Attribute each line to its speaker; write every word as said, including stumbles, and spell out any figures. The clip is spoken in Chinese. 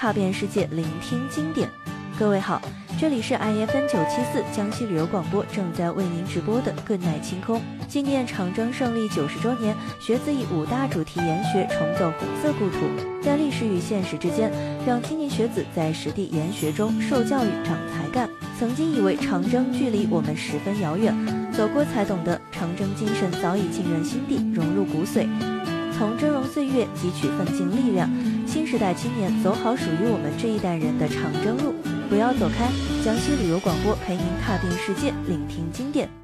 Speaker 1: 踏遍世界，聆听经典。各位好，这里是 I F M 九七四江西旅游广播正在为您直播的《Good Night 晴空》。纪念长征胜利九十周年，学子以五大主题研学重走红色故土，在历史与现实之间，让青年学子在实地研学中受教育、长才干。曾经以为长征距离我们十分遥远，走过才懂得，长征精神早已浸润心底，融入骨髓。从峥嵘岁月汲取奋进力量，新时代青年走好属于我们这一代人的长征路。不要走开，江西旅游广播陪您踏遍世界，聆听经典。